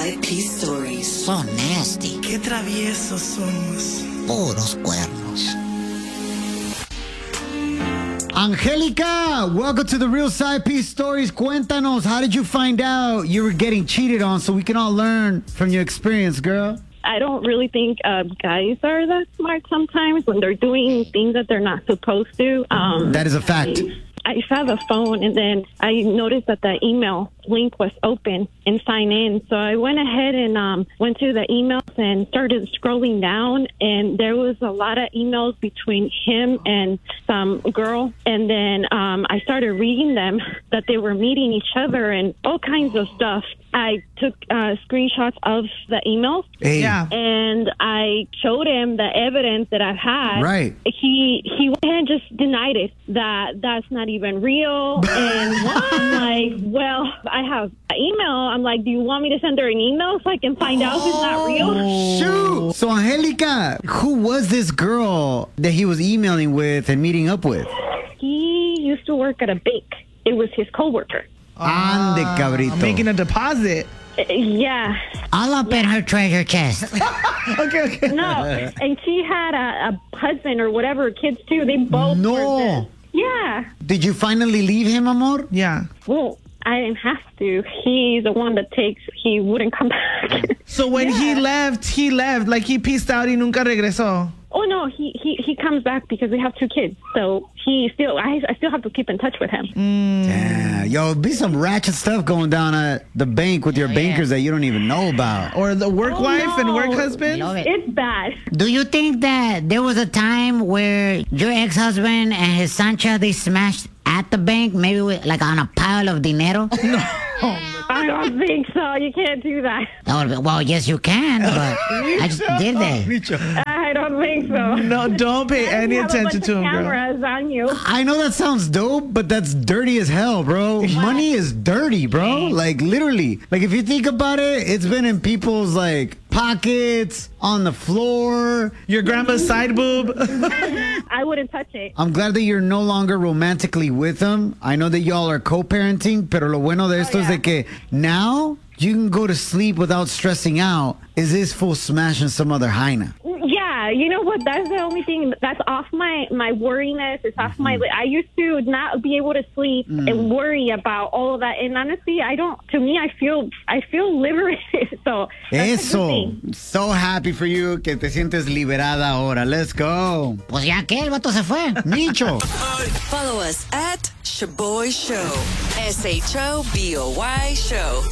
Side P Stories. So nasty. Qué traviesos somos. Puros cuernos. Angelica, welcome to the Real Side P Stories. Cuéntanos, how did you find out you were getting cheated on so we can all learn from your experience, girl? I don't really think guys are that smart sometimes when they're doing things that they're not supposed to. That is a fact. I saw the phone, and then I noticed that the email link was open and sign in. So I went ahead and went to the emails and started scrolling down, and there was a lot of emails between him and some girl. And then I started reading them, that they were meeting each other and all kinds of stuff. I took screenshots of the emails, and I showed him the evidence that I had. Right. He went ahead and just denied it, that's not even real. And I'm like, well, I have an email. I'm like, do you want me to send her an email so I can find out if it's not real? Shoot. So, Angelica, who was this girl that he was emailing with and meeting up with? He used to work at a bank. It was his coworker. Ande, cabrito. Making a deposit. Yeah. All up in her treasure chest. Okay. No, and she had a husband or whatever, kids too. They both were. Yeah. Did you finally leave him, amor? Yeah. Well, I didn't have to. He's the one that he wouldn't come back. So when he left, like he peaced out y nunca regresó. Oh, no, he comes back because we have 2 kids. So I still have to keep in touch with him. Yeah. Yo, be some ratchet stuff going down at the bank with your bankers that you don't even know about. Or the work wife and work husband. It's bad. Do you think that there was a time where your ex-husband and his Sancha, they smashed at the bank, maybe like on a pile of dinero? No. I don't think so. You can't do that. Well, yes, you can, but I just did that. I don't think so. No, don't pay any attention to him, girl. Cameras on you. I know that sounds dope, but that's dirty as hell, bro. Money is dirty, bro. Like, literally. Like, if you think about it, it's been in people's, like, pockets, on the floor. Your grandma's side boob. I wouldn't touch it. I'm glad that you're no longer romantically with him. I know that y'all are co-parenting, pero lo bueno de esto es de que now you can go to sleep without stressing out. Is this fool smashing some other hyena? Yeah, you know what? That's the only thing that's off my worriness. It's off my. I used to not be able to sleep and worry about all of that. And honestly, I don't. To me, I feel liberated. So eso. So happy for you que te sientes liberada ahora. Let's go. Pues ya que el vato se fue. Micho. Follow us at Shaboy Show. SHOBOY Show.